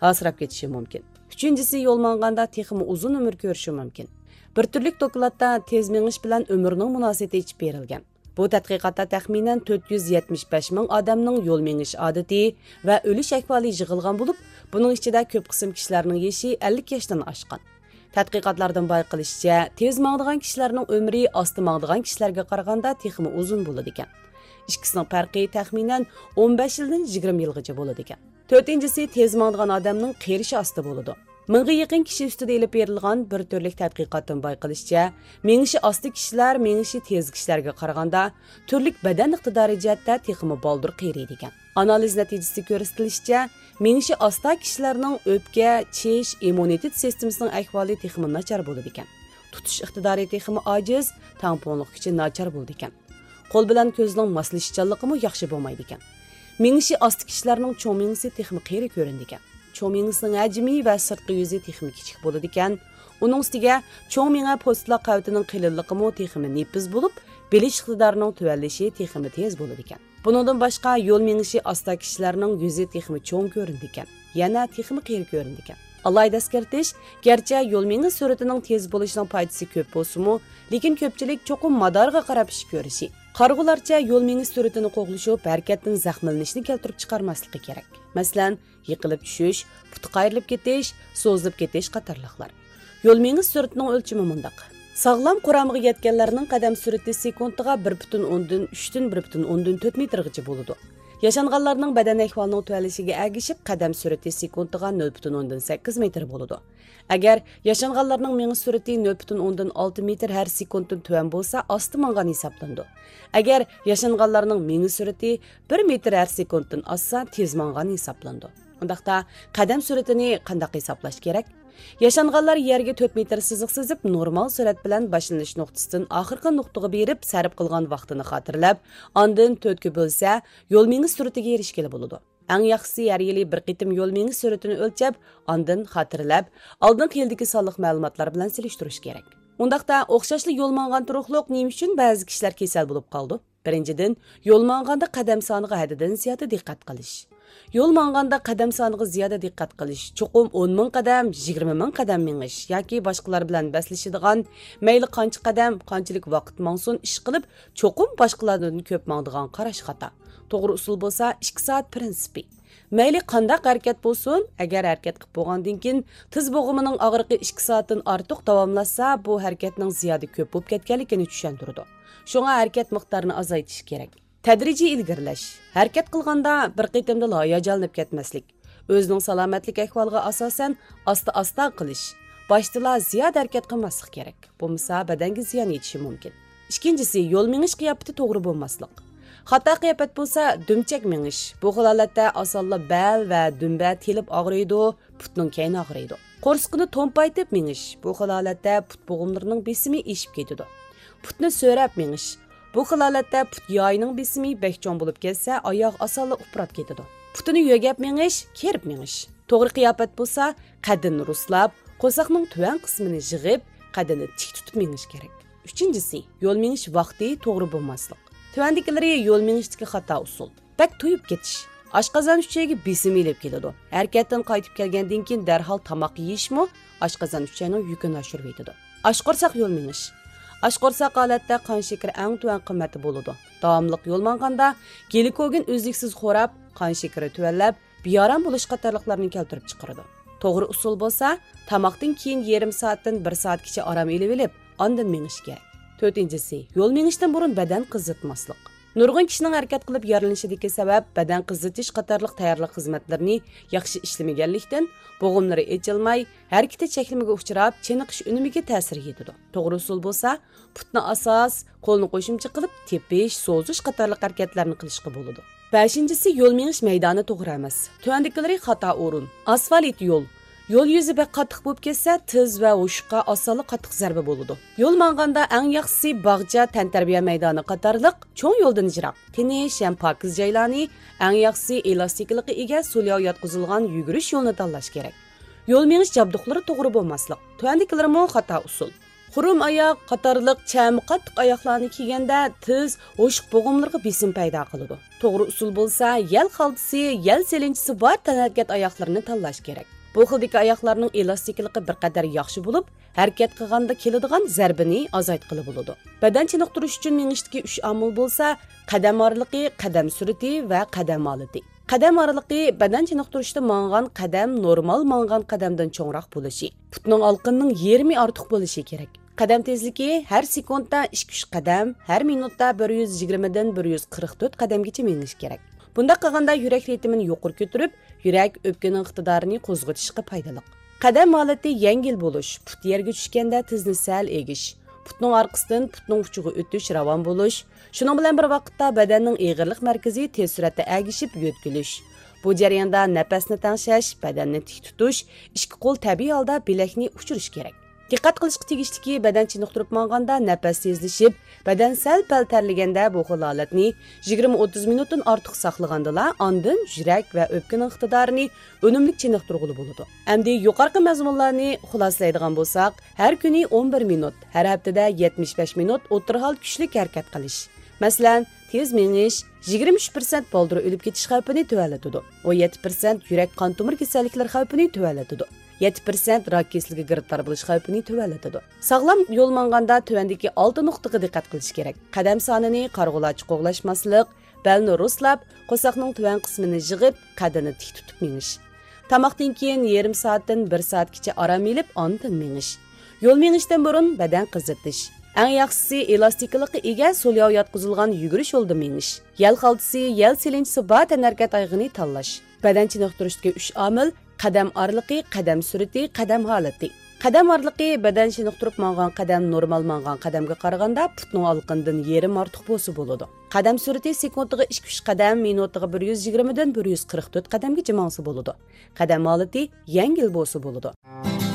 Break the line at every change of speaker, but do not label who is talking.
asrab ketishi mumkin. Üçüncüsü yo'l manganda texmi uzun ömür ko'rishi mumkin. Bir turlik dokladda tez menish bilan ömürning munosabati ichib berilgan. Bu tadqiqotda taxminan 475 ming odamning yo'l menish odati va o'lish ahvoli yig'ilgan bo'lib, buning ichida ko'p qism kishilarning yoshi 50 yoshdan oshgan. Tadqiqotlardan bayqilishicha, tez mangdigan kishilarning umri osti mangdigan kishilarga qaraganda texmi uzun bo'ladi ekan. İkisining farqi taxminan 15 yildan 20 yilgacha bo'ladi ekan. To'rtinchisi tez mangdigan odamning qerishi osti bo'ladi. Mingga yaqin kishi ustida elib berilgan bir turlik tadqiqotdan bayqilishicha, mengishi osti kishilar mengishi tez kishilarga qaraganda turlik badan iqtidori jihatda texmi boldir qeriydi ekan. Analiz natijasi ko'rsatilishicha, mengishi osta kishilarning o'pka, chish, immunitet sistemasining ahvoli texmi nachar bo'ladi ekan. Tutish iqtidori texmi ojiz, tamponlik kuchi nachar bo'ladi ekan. Qo'l bilan ko'zning moslashichanligi yaxshi bo'lmaydi ekan. Mengishi osti kishilarning cho'ng mengisi texmi qeri ko'rindi ekan. Cho'ng mengisining hajmi va sirtqi yuzi texmi kichik bo'ladi ekan. Uning ustiga cho'ng menga postloq qavtining qilinligi texmi nepiz bo'lib, bilish iqtidorining tuvallishi texmi tez bo'ladi ekan. Bundan boshqa yo'l mengishi osta kishilarning yuzi texmi cho'ng ko'rindi ekan. Yana texmi qeri ko'rindi ekan. Alayda eskartish, garchi yo'l mengish sur'atining tez bo'lishining foydasi ko'p bo'lsa-mu, lekin ko'pchilik cho'qim madorga qarab ish ko'rishi. Qarg'ularcha yo'l mengish sur'atini qo'g'lishib, harakatdan zaxmlanishni keltirib chiqarmasligi kerak. Masalan, yiqilib tushish, puti qayrilib ketish, so'zilib ketish qatorliqlar. Yo'l mengish sur'atining o'lchami mundaq. Sog'lom quramga yetganlarning qadam sur'ati sekundiga 1.10 dan 3 dan 1.10 4 metrgacha bo'ladi. Yaşanğanlarning badan ahvolining tualishiga agishib qadam sur'ati sekundiga 0.10 dan 8 metr bo'ladi. Agar yaşanğanlarning mengish sur'ati 0.10 dan 6 metr har sekunddan tuvan bo'lsa, osti mangan hisoblandi. Agar yaşanğanlarning mengish sur'ati 1 metr har sekunddan oshsa, tez mangan hisoblandi. Undaqda qadam sur'atini qanday hisoblash kerak? Yaşanğanlar yerga 4 metr siziq sizib, normal surat bilan boshlanish nuqtasidan oxirgi nuqtaga berib, sarf qilgan vaqtini xotirlab, ondan 4 ga bo'lsa, yo'l mengish sur'atiga erishgili bo'ladi. Eng yaxshisi har yili bir qitim yo'l mengish sur'atini o'lchab, ondan xotirlab, oldin qildagi sonliq ma'lumotlar bilan silishtirish kerak. Undaqda o'xshashli yo'l mangan turuqliq nima uchun ba'zi kishilar kasal bo'lib qoldi? Birinchidan, yo'l manganda qadam soniga haddidan ziyada diqqat qilish. Yo'l manganda qadam soniga ziyoda diqqat qilish, cho'qim 10 ming qadam, 20 ming qadam mengish yoki boshqalar bilan baslashadigan, mayli qancha qadam, qanchalik vaqt mangsun ish qilib, cho'qim boshqalardan ko'p mangdigan qarash xato. To'g'ri usul bo'lsa 2 soat prinsipi. Mayli qanday harakat bo'lsin, agar harakat qilib bo'lgandan keyin tiz bo'g'imining og'riqi 2 soatdan ortiq davomlashsa, bu harakatning ziyoda ko'p bo'lib ketganligini tushuntiradi. Shunga harakat miqdorini azaytish kerak. Tadrijiy ilgirlash. Harakat qilganda bir qitimda hayajonlanib ketmaslik. O'zining salomatlik ahvoliga asosan asta-asta qilish. Boshda ziyoda harakat qilmaslik kerak. Bo'lmasa badanga ziyon yetishi mumkin. Ikkinchisi, yo'l mengish qiyofati to'g'ri bo'lmaslik. Xato qiyofat bo'lsa, dumchak mengish. Bu holatda osonla bel va dumba telib og'riydi, putning kayni og'riydi. Qo'rsqini to'mpaytib mengish. Bu holatda put bo'g'imlarining besimi eshib ketadi. Putni so'rab mengish. Bu holatda put yoyining besimi bekchon bo'lib ketsa, oyoq osonla uprab ketadi. Putini yo'gab mengish, kerib mengish. To'g'ri qiyofat bo'lsa, qaddini ruslab, qo'saqning tuvan qismini yig'ib, qaddini tik tutib mengish kerak. Uchinchisi, yo'l mengish vaqti to'g'ri bo'lmaslik. Tuvandikilari yo'l mengishdagi xato usul. Bak to'yib ketish. Oshqozon uchayga besim elib keladi. Harakatdan qaytib kelgandan keyin darhol tomoq yeyishmi, oshqozon uchayning yukini oshirib yetadi. Oshqo'rsoq yo'l mengish. Oshqo'rsoq holatda qon shakari eng tuvan qimmati bo'ladi. Davomli yo'l manganda glikogen uzluksiz xo'rab, qon shakari tuvanlab, beorom bo'lish qatorliqlarni keltirib chiqaradi. To'g'ri usul bo'lsa, tomoqdan keyin yarim soatdan 1 soatgacha orom elib, ondan mengish kerak. To'rtinchisi, yo'l mengishdan burun badan qizitmaslik. Nurg'un kishining harakat qilib yorilishiga sabab badan qizitish qatorliq tayyorlik xizmatlarini yaxshi ishlamaganlikdan bo'g'imlari echilmay, harakati cheklimiga uchrab, chiniqish unumiga ta'sir yetadi. To'g'ri usul bo'lsa, putni asos, qo'lni qo'shimcha qilib, tepish, so'zish qatorliq harakatlarni qilishga bo'ladi. 5-si, yo'l mengish maydoni to'g'ri emas. Tuvandikilari xato o'rin. Asfalt yo'l. Yo'l yuzi bek qattiq bo'lib ketsa, tiz va o'shqa osonlik qattiq zarba bo'ladi. Yo'l manganda eng yaxshisi bog'cha, tantarbiya maydoni qatorliq cho'ng yo'ldan jiroq. Tinish ham pokiz joylarni, eng yaxshisi elastiklikka ega so'lya yotqizilgan yugurish yo'lini tanlash kerak. Yo'l mengish jabduqlari to'g'ri bo'lmaslik. Tuvandiklarimi xato usul. Xurum oyoq, qatorliq chami qattiq oyoqlarni kiyganda tiz, o'shiq bo'g'imlarga besim paydo qiladi. To'g'ri usul bo'lsa, yal xaltisi, yal selinchisi bor tanarkat oyoqlarini tanlash kerak. Bu xildagi oyoqlarning elastikligi bir qadar yaxshi bo'lib, harakat qilganda keladigan zarbini azaytqili bo'ladi. Badan chiniqtirish uchun mingishdagi 3 omil bo'lsa, qadam oraliqi, qadam surati va qadam holati. Qadam oraliqi badan chiniqtirishda mang'an qadam normal mang'an qadamdan cho'ngroq bo'lishi, putning olqinning yarmi ortiq bo'lishi kerak. Qadam tezligi har sekundda 2-3 qadam, har minutda 120 dan 144 qadamgacha menish kerak. Bunda qilganda yurak ritmini yuqori ko'tarib, yurak o'pkaning iqtidorini qo'zg'atishga foydali. Qadam holati yengil bo'lish, put yerga tushganda tizni sal egish, putning orqasidan putning uchiga o'tish ravon bo'lish, shuning bilan bir vaqtda badanning eg'irlik markazi tez suratda agishib yo'tkilish. Bu jarayonda nafasni tangshash, badanni tik tutish, ikki qo'l tabiiy holda bilakni uchirish kerak. Diqqat qilishga tegishliki, badan chiniqtirib manganda nafas tezlashib, badan sal-pal terliganda bu xil holatni 20-30 minutdan ortiq saqlaganda, ondan yurak va o'pkaning iqtidorini unumli chiniqtirg'uli bo'ladi. Endi yuqorqi mazmunlarni xulosalaydigan bo'lsak, har kuni 11 minut, har haftada 75 minut o'tirhol kuchli harakat qilish. Masalan, tez menish 23% boldir o'lib ketish xavfini tuvalatadi. 17% yurak qon tomir kasalliklari xavfini tuvalatadi. 7% rak kasalligiga giriftor bo'lish xavfini tuvalatadi. Sog'lom yo'l manganda tuvandagi 6 nuqtaga diqqat qilish kerak. Qadam sonini qarg'ulachi qo'g'lashmaslik, belni ruslab, qo'saqning tuvan qismini yig'ib, qadini tik tutib menish. Tamoqdan keyin yarim soatdan 1 soatgacha orom olib, ondan menish. Yo'l menishdan burun badan qizitish. Eng yaxshisi elastiklikka ega so'lyav yotqizilgan yugurish yo'lda menish. Yal xaltisi, yal selinchisi bor tanarkat oyg'ini tanlash. Badan chiniqtirishga 3 omil: qadam oraliqi, qadam surati, qadam holati. Qadam oraliqi badan chiniqtirib mang'an qadam normal mang'an qadamga qaraganda putning olqindan yarim ortiq bo'lsa bo'ladi. Qadam surati sekundiga 2-3 qadam, minutiga 120 dan 144 qadamgacha mangsa bo'ladi. Qadam holati yengil bo'lsa bo'ladi.